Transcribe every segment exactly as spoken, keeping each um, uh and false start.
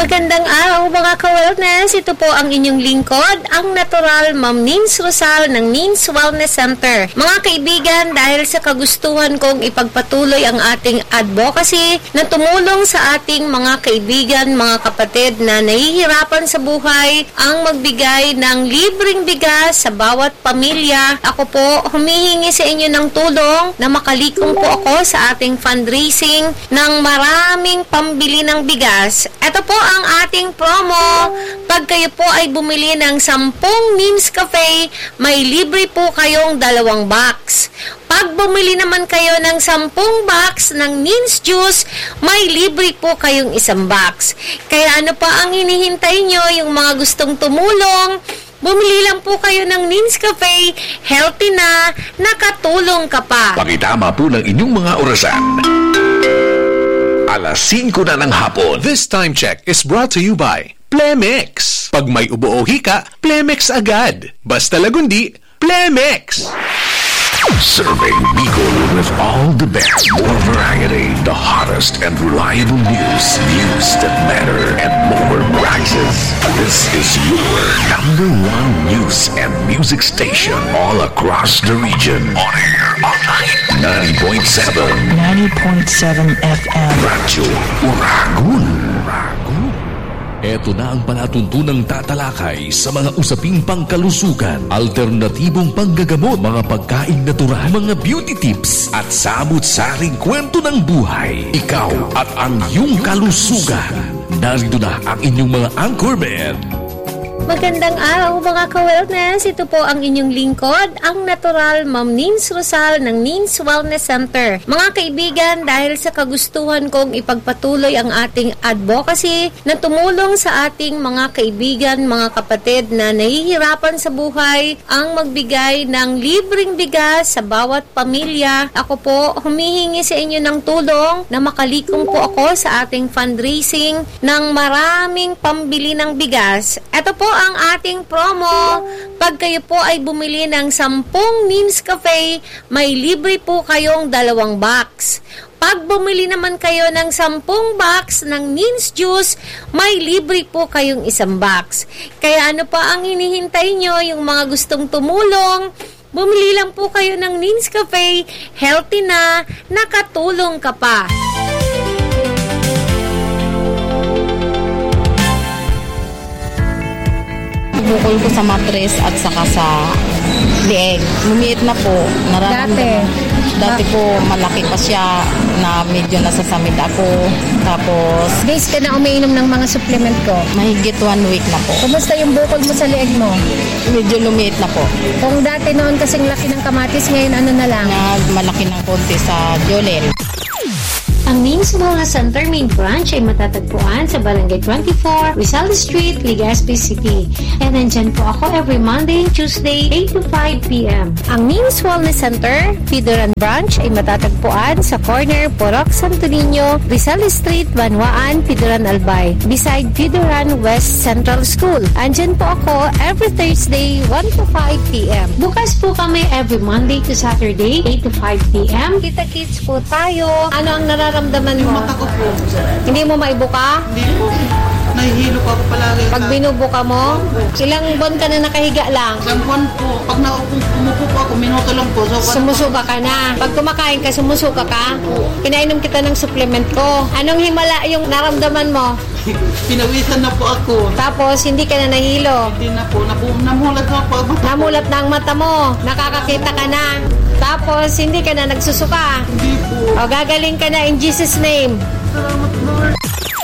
Magandang araw mga ka-wellness. Ito po ang inyong lingkod, ang natural Ma'am Nins Rosal ng Nins Wellness Center. Mga kaibigan, dahil sa kagustuhan kong ipagpatuloy ang ating advocacy na tumulong sa ating mga kaibigan, mga kapatid na nahihirapan sa buhay, ang magbigay ng libreng bigas sa bawat pamilya, ako po humihingi sa inyo ng tulong na makalikom po ako sa ating fundraising ng maraming pambili ng bigas. Ito po ang ating promo. Pag kayo po ay bumili ng sampung Nins Cafe, may libre po kayong dalawang box. Pag bumili naman kayo ng sampung box ng Nins Juice, may libre po kayong isang box. Kaya ano pa ang hinihintay nyo, yung mga gustong tumulong, bumili lang po kayo ng Nins Cafe, healthy na, nakatulong ka pa. Pakitama po ng inyong mga orasan. Alas singko na ng hapon. This time check is brought to you by Plemex. Pag may ubo o hika, Plemex agad. Basta lagundi, Plemex. Serving Bicol with all the best, more variety, the hottest and reliable news, news that matter, and lower prices. This is your number one news and music station all across the region. On air, online, ninety point seven. ninety point seven F M. Radyo Uragun. Ito na ang palatuntunang tatalakay sa mga usaping pangkalusugan, alternatibong panggagamot, mga pagkaing natural, mga beauty tips, at samut-saring kwento ng buhay. Ikaw at ang iyong kalusugan. Narito na ang inyong mga anchorman. Magandang araw mga ka-wellness. Ito po ang inyong lingkod, ang natural Ma'am Nins Rosal ng Nins Wellness Center. Mga kaibigan, dahil sa kagustuhan kong ipagpatuloy ang ating advocacy na tumulong sa ating mga kaibigan, mga kapatid na nahihirapan sa buhay, ang magbigay ng libreng bigas sa bawat pamilya, ako po humihingi sa inyo ng tulong na makalikom po ako sa ating fundraising ng maraming pambili ng bigas. Ito po ang ating promo. Pag kayo po ay bumili ng sampung Nins Cafe, may libre po kayong dalawang box. Pag bumili naman kayo ng sampung box ng Nins Juice, may libre po kayong isang box. Kaya ano pa ang hinihintay nyo, yung mga gustong tumulong, bumili lang po kayo ng Nins Cafe, healthy na, nakatulong ka pa. Bukol ko sa matres at saka sa leeg. Lumiit na po. Dati? Dati po malaki pa siya na medyo nasasamid ako. Tapos Days ka na umiinom ng mga supplement ko. mahigit one week na po. Kumusta yung bukol mo sa leeg mo? Medyo lumiit na po. Kung dati noon kasing laki ng kamatis, ngayon ano na lang? Na malaki ng konti sa Jolel. Ang Nins Wellness Center main branch ay matatagpuan sa Barangay twenty-four, Rizal Street, Legazpi City. And nandyan po ako every Monday and Tuesday, eight to five p.m. Ang Nins Wellness Center, Pidoran Branch ay matatagpuan sa corner Porok Santo Niño, Rizal Street, Banwaan, Pidoran Albay, beside Pidoran West Central School. Andyan po ako every Thursday, one to five p.m. Bukas po kami every Monday to Saturday, eight to five p.m. Kita-kits po tayo. Ano ang nararamdaman Ramdaman mo? Yung mata ko po. Hindi mo maibuka? Hindi po. Nahihilo pa ako palagi. Pag binubuka mo? Ilang buwan ka na nakahiga lang? Isang buwan po. Pag na, umupo po ako, minuto lang po. So, Sumusuka ka na. Pag kumakain ka, sumusuka ka? Pinainom kita ng supplement ko. Anong himala yung naramdaman mo? Pinawisan na po ako. Tapos, hindi ka na nahilo. Hindi na po. Nabu, namulat na po. Namulat na ang mata mo. Nakakakita ka na. Tapos, hindi ka na nagsusuka. Hindi po. O, gagaling ka na in Jesus' name. Salamat, Lord.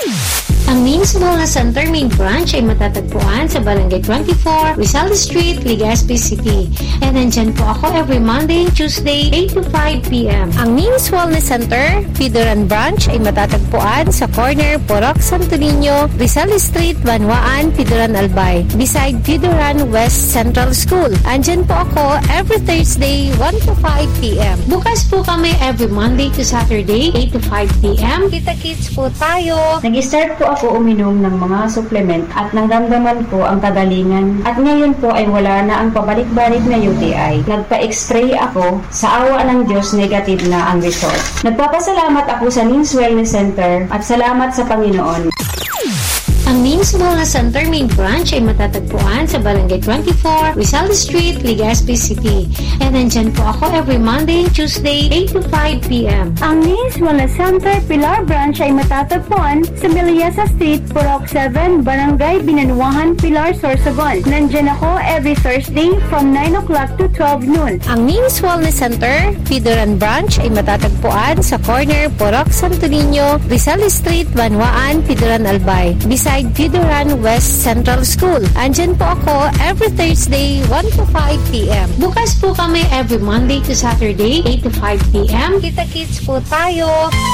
Ang Nins Wellness Center main branch ay matatagpuan sa Barangay twenty-four, Rizal Street, Legazpi City. And nandyan po ako every Monday and Tuesday, eight to five p.m. Ang Nins Wellness Center, Pidoran Branch ay matatagpuan sa corner Porok Santo Niño, Rizal Street, Banwaan, Pidoran Albay, beside Pidoran West Central School. Andyan po ako every Thursday, one to five p.m. Bukas po kami every Monday to Saturday, eight to five p.m. Kita-kits po tayo. Nag-start po ako uminom ng mga supplement at nangramdaman ko ang kagalingan at ngayon po ay wala na ang pabalik-balik na U T I. Nagpa-x-ray ako, sa awa ng Diyos negative na ang result. Nagpapasalamat ako sa Nins Wellness Center at salamat sa Panginoon. Ang Means Wellness Center main branch ay matatagpuan sa Barangay twenty-four, Rizal Street, Legazpi City. And nandyan po ako every Monday and Tuesday, eight to five p.m. Ang Means Wellness Center Pilar branch ay matatagpuan sa Meliasa Street, Purok seven, Barangay Binanuahan, Pilar, Sorsogon. Nandyan ako every Thursday from nine o'clock to twelve noon. Ang Means Wellness Center Pidoran branch ay matatagpuan sa corner Purok Santo Niño, Rizal Street, Banwaan, Pidoran Albay, beside Pidoran West Central School. Andyan po ako every Thursday, one to five p.m. Bukas po kami every Monday to Saturday, eight to five p.m. Kita-kits po tayo!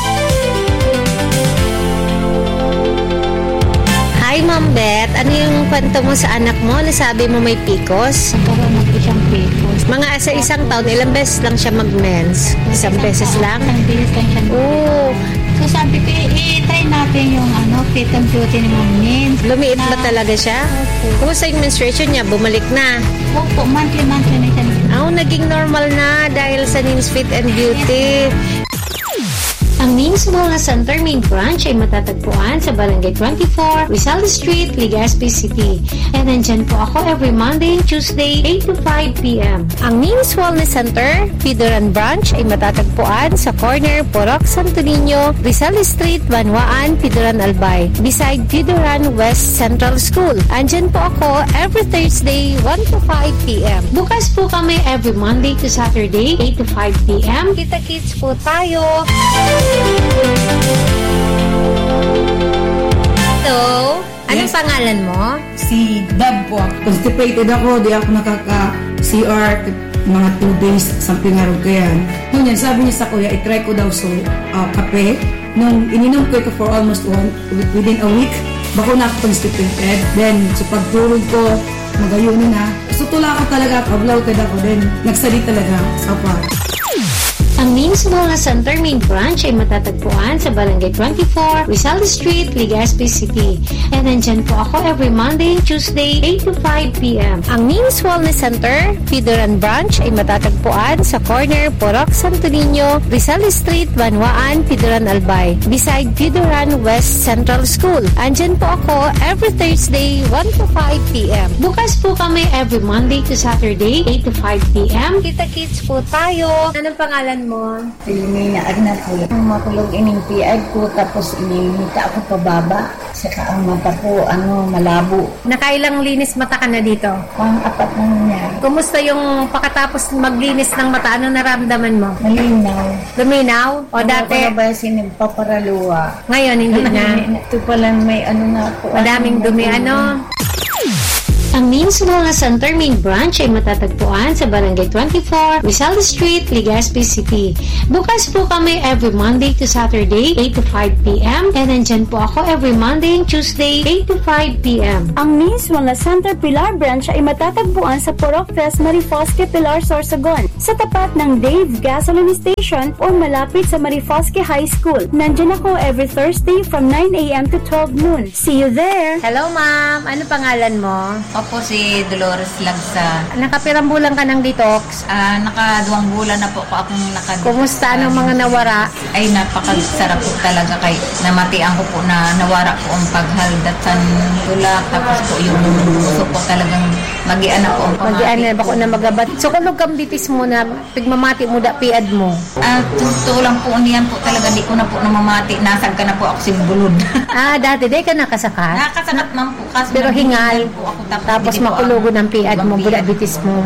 Hi, Ma'am Beth. Ano yung kwento mo sa anak mo? Nasabi mo may P C O S? Para mag-isang pecos. Mga sa isang taon, ilang beses lang siya mag-mens? Isang beses lang? Isang beses lang siya. Oo. So sabi ko, i-try natin yung ano, fit and beauty ni Ma'am Nins. Lumiit ba talaga siya? Opo. Kumusta yung menstruation niya? Bumalik na? Opo, monthly-monthly na siya. Ah, naging normal na dahil sa Nins Fit and Beauty. Ang Means Wellness Center main branch ay matatagpuan sa Barangay twenty-four, Rizal Street, Legazpi City. And nandyan po ako every Monday and Tuesday, eight to five p.m. Ang Means Wellness Center Pidoran branch ay matatagpuan sa corner Purok Santo Niño, Rizal Street, Banwaan, Pidoran Albay, beside Pidoran West Central School. Andyan po ako every Thursday, one to five p.m. Bukas po kami every Monday to Saturday, eight to five p.m. Kita-kits po tayo! Hello? Anong Yes. pangalan mo? Si Dab po. Constipated ako, di ako nakaka-C R mga two days, something araw kaya. Nung yan, sabi niya sa kuya, itry ko daw so uh, kape. Nung ininom ko ito for almost one, within a week, bako na ako constipated. Then, sa pagtulog ko, magayunin na. So, tula ko talaga, kablaw kada ko. Then, nagsali talaga sa par. Ang Means Wellness Center main branch ay matatagpuan sa Barangay twenty-four, Rizal Street, Legazpi City. And nandyan po ako every Monday and Tuesday, eight to five p.m. Ang Means Wellness Center Pidoran branch ay matatagpuan sa corner Purok Santo Niño, Rizal Street, Banwaan, Pidoran Albay, beside Pidoran West Central School. Andyan po ako every Thursday, one to five p.m. Bukas po kami every Monday to Saturday, eight to five p.m. Kita-kits po tayo! Anong pangalan mo? Pilmina Agna po. Ang makulog ining P I ko tapos inihita ako pababa. Saka ang mata ko ano malabo. Nakailang linis mata ka na dito? Pang apat na nangyari. Kumusta yung pakatapos maglinis ng mata? Ano naramdaman mo? Malinaw. Luminaw? O Ano dati? ko na ba sinagpaparaluwa? Ngayon hindi na. Ito pala may ano na po. Madaming dumi ano? Ang Means Wellness Center main branch ay matatagpuan sa Barangay twenty-four, Rizal Street, Legazpi City. Bukas po kami every Monday to Saturday, eight to five p.m. And nandyan po ako every Monday and Tuesday, eight to five p.m. Ang Means Wellness Center Pilar branch ay matatagpuan sa Purok Tres Marifosque, Pilar, Sorsogon. Sa tapat ng Dave Gasoline Station o malapit sa Marifosque High School. Nandyan ako every Thursday from nine a.m. to twelve noon. See you there! Hello ma'am, ano pangalan mo? Ako si Dolores Lagsa. Nakapirang bulan ka ng detox? Ah, nakaduwang bulan na po ako akong nakadetox. Kumusta ang mga nawara? Ay, napakasarap po talaga kay namatian ko po na nawara po ang paghaldat sa tulak. Tapos po yung gusto po talagang magian na po ang pamati. Magian na bako na magabat. So kulog kang bitis mo na pigmamati mo da piad mo? Ah, totoo lang po niyan po talaga. Di ko na po namamati. Nasag ka na po ako simbulod. Ah, dati di ka nakasakat? Nakasakat man po. Kasi pero hingal po ako, tapos, tapos makulogo ng piad mo, budak bitis mo.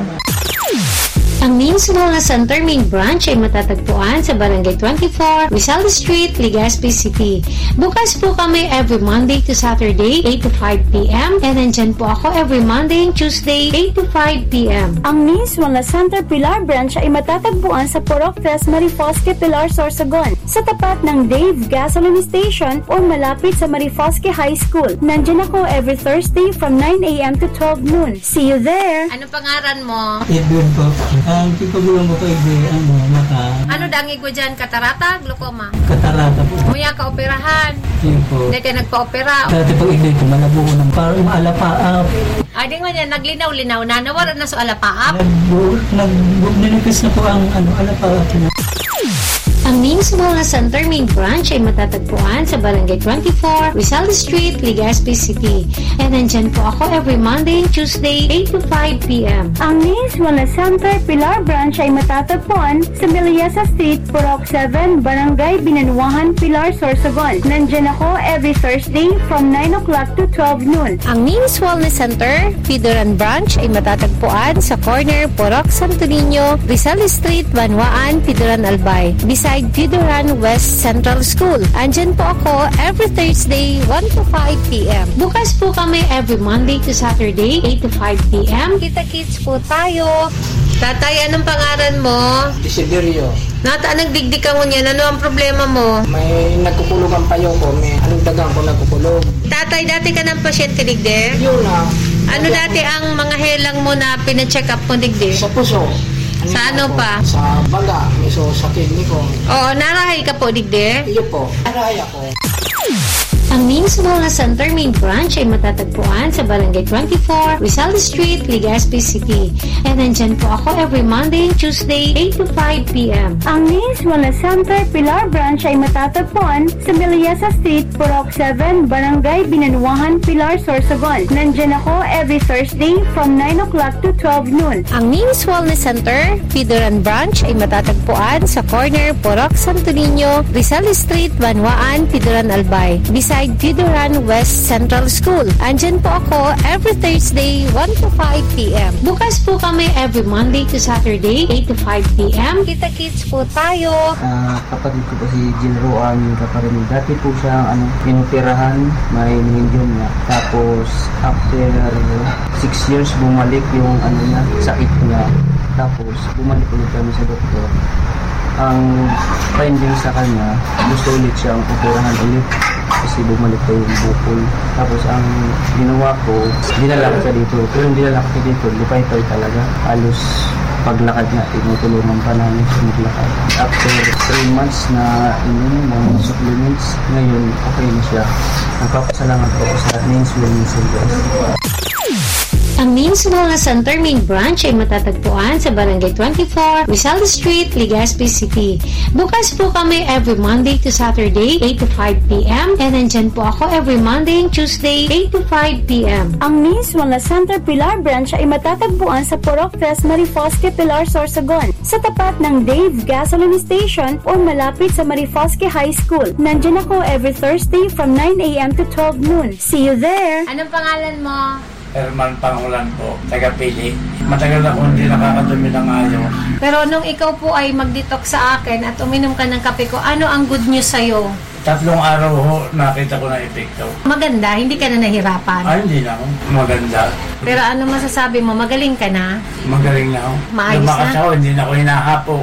Ang Means Wellness Center main branch ay matatagpuan sa Barangay twenty-four, Rizal Street, Legazpi City. Bukas po kami every Monday to Saturday, eight to five p.m. And nandyan po ako every Monday and Tuesday, eight to five p.m. Ang Means Wellness Center Pilar branch ay matatagpuan sa Purok Tres Marifosque, Pilar, Sorsogon. Sa tapat ng Dave Gasoline Station o malapit sa Marifosque High School. Nandyan ako every Thursday from nine a.m. to twelve noon. See you there! Ano pangaran mo? Edwin po. Ang pipagulong mo ko ay ano, naka... Ano dangi ko dyan? Katarata? Glaucoma? Katarata po. Muya ka operahan? Yun po. Hindi ka nagpa-opera? Dati pag hindi ko, malabo ko ng parang maalapaap. Ay, di nga niya, naglinaw-linaw na. Nawala na sa alapaap? Nag-ninipis na po ang ano, alapaap. Ang Means Wellness Center main branch ay matatagpuan sa Barangay twenty-four, Rizal Street, Legazpi City. And nandyan po ako every Monday and Tuesday, eight to five p.m. Ang Means Wellness Center Pilar branch ay matatagpuan sa Miliasa Street, Purok seven, Barangay Binanuahan, Pilar, Sorsogon. Nandyan ako every Thursday from nine o'clock to twelve noon. Ang Means Wellness Center Pidoran branch ay matatagpuan sa corner Purok Santo Niño, Rizal Street, Banwaan, Pidoran, Albay. Beside Pidoran West Central School. Andyan po ako every Thursday, one to five p.m. Bukas po kami every Monday to Saturday, eight to five p.m. Kita-kits po tayo. Tatay, anong pangalan mo? Desiderio. Nata, nagdigdig ka mo niyan. Ano ang problema mo? May nagkukulog ang payo ko. May anong dagang ko nagkukulog. Tatay, dati ka ng pasyente, digde? Yun na. Ano dati ang mga helang mo na pina-check up mo, digde? Sa puso. Sa ano pa? Sa baga. So, sa kidney ko. Oo, narahay ka po, digde? Iyo po. Narahay ako. Ang Means Wellness Center main branch ay matatagpuan sa Barangay twenty-four, Rizal Street, Legazpi City. And nandyan po ako every Monday and Tuesday, eight to five p.m. Ang Means Wellness Center Pilar branch ay matatagpuan sa Miliasa Street, Purok seven, Barangay Binanuahan, Pilar, Sorsogon. Nandyan ako every Thursday from nine o'clock to twelve noon. Ang Means Wellness Center Pidoran branch ay matatagpuan sa corner Purok Santo Niño, Rizal Street, Banwaan, Pidoran, Albay. Beside Pidoran West Central School. Andyan po ako every Thursday, one to five p.m. Bukas po kami every Monday to Saturday, eight to five p.m. Kita-kits po tayo. Uh, kapatid ko po si Jill Roan Kaparin. Dati po siya ano, inoperahan, may medium niya. Tapos after six years bumalik yung ano niya, sakit niya. Tapos bumalik ulit kami sa doktor. Ang finding sa kanya, gusto ulit siyang operahan ulit kasi bumalik pa yung bukol. Tapos ang ginawa ko, dinala ko siya dito. Pero yung dinala ko siya dito, lipay-pay talaga. Halos paglakad na, tinutulungan pa namin siya maglakad. After three months na inumin ng supplements, ngayon okay na siya. Nagpapasalamat ko sa Means Wellness Center. Ang Means Wellness Center main branch ay matatagpuan sa Barangay twenty-four, Rizal Street, Legazpi City. Bukas po kami every Monday to Saturday, eight to five p.m. And nandyan po ako every Monday and Tuesday, eight to five p.m. Ang Means Wellness Center Pilar branch ay matatagpuan sa Purok Tres Marifosque, Pilar, Sorsogon. Sa tapat ng Dave Gasoline Station o malapit sa Marifosque High School. Nandyan ako every Thursday from nine a.m. to twelve noon. See you there! Anong pangalan mo? Herman Pangulan po, taga-Pili. Matagal na po hindi nakakadumi ng ayos. Pero nung ikaw po ay mag-detox sa akin at uminom ka ng kape ko, ano ang good news sa'yo? Tatlong araw ho, nakita ko na epekto. Maganda, hindi ka na nahirapan. Ay, hindi na ho. Maganda. Pero ano masasabi mo, magaling ka na? Magaling na ho. Maayos Lumakas na? ako, hindi na ako hinahapo.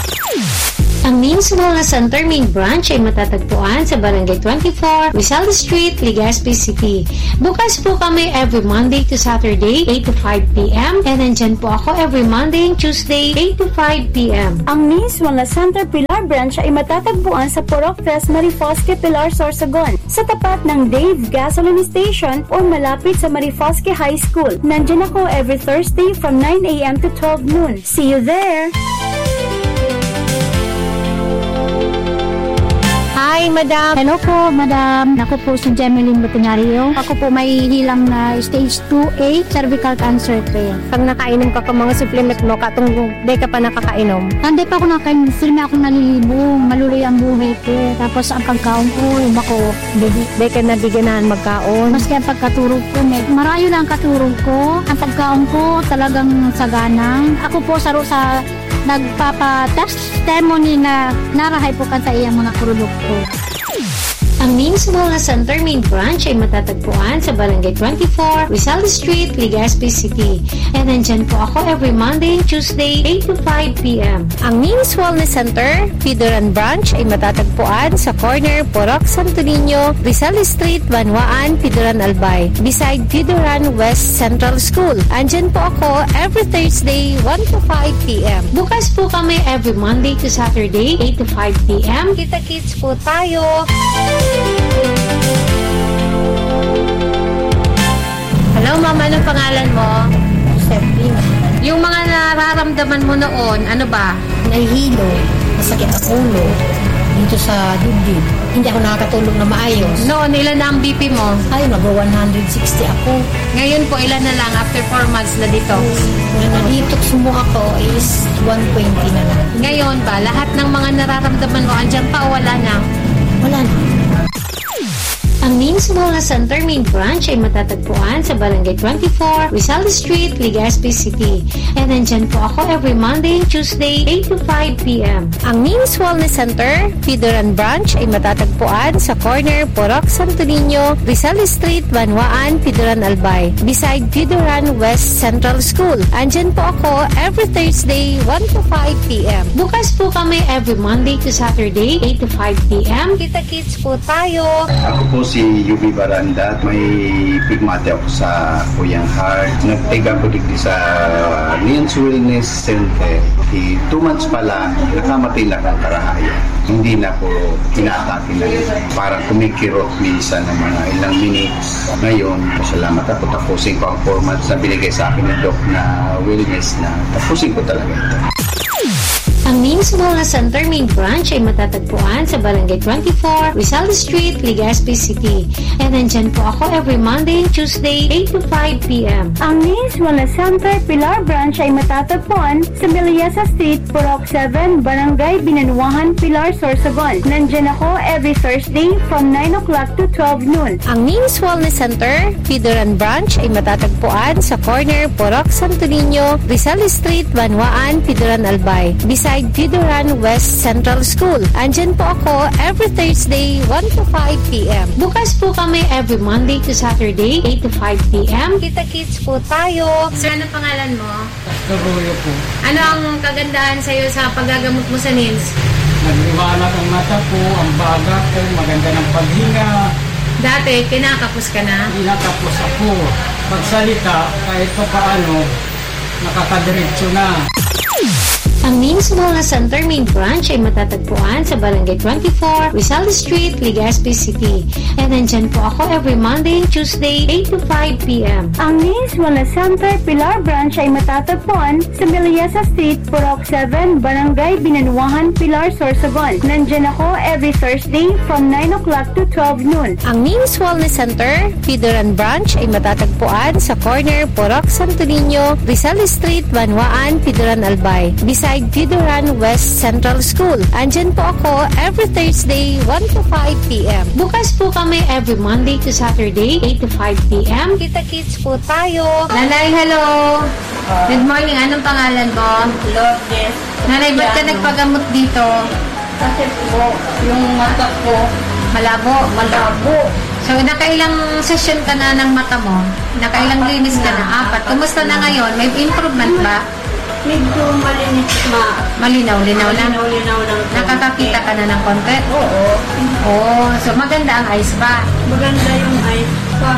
Ang Means Wellness Center main branch ay matatagpuan sa Barangay twenty-four, Rizal Street, Legazpi City. Bukas po kami every Monday to Saturday, eight to five p.m. And nandyan po ako every Monday and Tuesday, eight to five p.m. Ang Means Wellness Center Pilar branch ay matatagpuan sa Purok Tres Marifosque, Pilar, Sorsogon. Sa tapat ng Dave Gasoline Station o malapit sa Marifosque High School. Nandyan ako every Thursday from nine a.m. to twelve noon. See you there! Hi, madam. Hello po, madam. Ako po si Jemeline Botinario. Ako po may hilang na stage two A cervical cancer po. Pag nakainom ka pa mga supplement mo, katong day ka pa nakakainom? Hindi pa ako nakainom. Still na akong nalilibong. Maluloy ang buhay ko. Tapos ang pagkaon ko, yung ako, day ka nabiganahan magkaon. Maski ang pagkaturog ko, med. Marayo lang ang katurog ko. Ang pagkaon ko talagang saganang. Ako po saro sa nagpapa-testimony na narahay po kan sa iyang mga produkto. Ang Means Wellness Center main branch ay matatagpuan sa Barangay twenty-four, Rizal Street, Legazpi City. And nandyan po ako every Monday and Tuesday, eight to five p.m. Ang Means Wellness Center, Pidoran branch ay matatagpuan sa corner Purok Santo Niño, Rizal Street, Banwaan, Pidoran, Albay. Beside Pidoran West Central School. Andyan po ako every Thursday, one to five p.m. Bukas po kami every Monday to Saturday, eight to five p.m. Kita-kits po tayo! Hello, mama. Anong pangalan mo? Stephanie. Yung mga nararamdaman mo noon, ano ba? Nahihilo, masakit ang ulo, dito sa dibdib. Hindi ako nakakatulog na maayos. Noon, ilan na ang B P mo? Ay, mag one sixty ako. Ngayon po, ilan na lang after four months na dito? Na na-detox mo ako is one twenty na lang. Ngayon ba, lahat ng mga nararamdaman mo, andyan pa o wala na? Wala na. Ang Means Wellness Center Main Branch ay matatagpuan sa Barangay twenty-four, Rizal Street, Legazpi City. And nandyan po ako every Monday and Tuesday, eight to five p.m. Ang Means Wellness Center, Pidoran Branch ay matatagpuan sa corner Porok Santo Niño, Rizal Street, Banwaan, Pidoran Albay, beside Pidoran West Central School. Andyan po ako every Thursday, one to five p.m. Bukas po kami every Monday to Saturday, eight to five p.m. Kita-kits po tayo. Ako po si U V Baranda, may pigmate ako sa Kuyang Heart. Nagtiga ko dito sa Neons Wellness Center. Di two months pa lang, nakamatay lang ang karahaya. Hindi na po kinatake na parang kumikirot minsan ng mga ilang minutes. Ngayon, salamat ako. Tapusin ko ang four months na binigay sa akin ng doc na wellness na tapusin ko talaga ito. Ang Means Wellness Center Main Branch ay matatagpuan sa Barangay twenty-four, Rizal Street, Legazpi City. And nandyan po ako every Monday and Tuesday, eight to five p.m. Ang Means Wellness Center Pilar Branch ay matatagpuan sa Meliasa Street, Purok seven, Barangay Binanuahan, Pilar, Sorsogon. Nandyan ako every Thursday from nine o'clock to twelve noon. Ang Means Wellness Center, Pidoran Branch ay matatagpuan sa corner Porok Santo Niño, Rizal Street, Banwaan, Pidoran Albay, beside Pidoran West Central School. Andyan po ako every Thursday, one to five p.m. Bukas po kami every Monday to Saturday, eight to five p.m. Kita-kits po tayo. Sir, ano pangalan mo? Pastor Royo po. Ano ang kagandahan sa'yo sa paggagamot mo sa N I N S? Nagliwanag ang mata ko, ang baga ko, maganda ng paghinga. Dati, kinakapos ka na? Kinakapos ako. Pagsalita, kahit pa paano, nakakadiretso na. Ang Means Wellness Center Main Branch ay matatagpuan sa Barangay twenty-four, Rizal Street, Legazpi City. And nandyan po ako every Monday and Tuesday, eight to five p.m. Ang Means Wellness Center Pilar Branch ay matatagpuan sa Meliasa Street, Purok seven, Barangay Binanuahan, Pilar, Sorsogon. Nandyan ako every Thursday from nine o'clock to twelve noon. Ang Means Wellness Center, Pidoran Branch ay matatagpuan sa corner Porok Santo Niño, Rizal Street, Banwaan, Pidoran Albay, beside Pidoran West Central School. Andyan po ako every Thursday, one to five p.m. Bukas po kami every Monday to Saturday, eight to five p.m. Kita-kits po tayo. Nanay, hello! Good morning. Anong pangalan mo? Lourdes. Nanay, ba't ka nagpagamot dito? Kasi po, yung mata ko, Malabo? malabo. So, nakailang session ka na ng mata mo? Nakailang linis ka na? Apat. Kumusta na ngayon? May improvement ba? Medyo malinis ma. Malinaw-linaw lang? Malinaw-linaw lang. Nakakakita ka na ng konti? Oo. Oo. So, maganda ang eyes ba? Maganda yung eyes pa.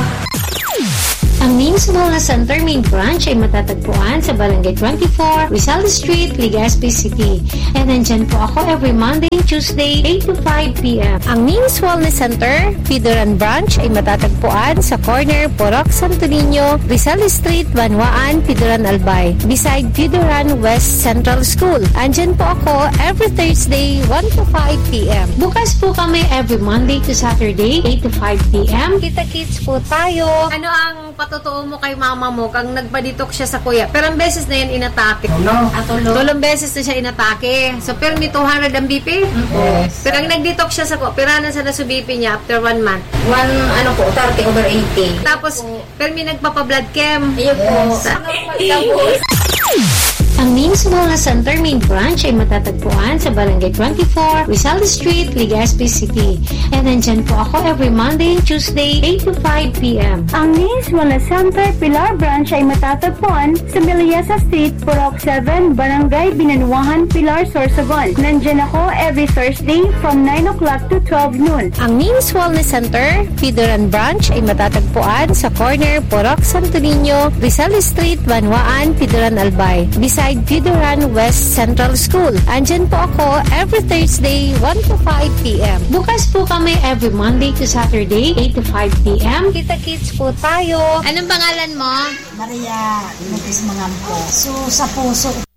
Ang Means Wellness Center Main Branch ay matatagpuan sa Barangay twenty-four, Rizal Street, Legazpi City. And nandyan po ako every Monday and Tuesday, eight to five p.m. Ang Means Wellness Center, Pidoran Branch ay matatagpuan sa corner Porok Santo Niño, Rizal Street, Banwaan, Pidoran Albay, beside Pidoran West Central School. Andyan po ako every Thursday, one to five p.m. Bukas po kami every Monday to Saturday, eight to five p.m. Kita-kits po tayo. Ano ang patotoo mo kay mama mo kang nagpa-detox siya sa kuya? Pero ang beses na yan inatake. No. Tulong beses na siya inatake. So, pero may two hundred ang B P? Yes. Pero ang nag-detox siya sa kuya, pero na sa naso B P niya after one month. One, ano po, thirty over eighty. Tapos, pero may nagpapa-blood chem. Iyo po. Yes. Ang Means Wellness Center Main Branch ay matatagpuan sa Barangay twenty-four, Rizal Street, Legazpi City. And nandyan po ako every Monday and Tuesday, eight to five p.m. Ang Means Wellness Center Pilar Branch ay matatagpuan sa Meliasa Street, Purok seven, Barangay Binanuahan, Pilar, Sorsogon. Nandyan ako every Thursday from nine o'clock to twelve noon. Ang Means Wellness Center, Pidoran Branch ay matatagpuan sa corner Porok Santo Niño, Rizal Street, Banwaan, Pidoran Albay, beside Pidoran West Central School. Andyan po ako every Thursday, one to five p.m. Bukas po kami every Monday to Saturday, eight to five p.m. Kita-kits po tayo. Anong pangalan mo? Maria Lopez Mangampo. So, sa puso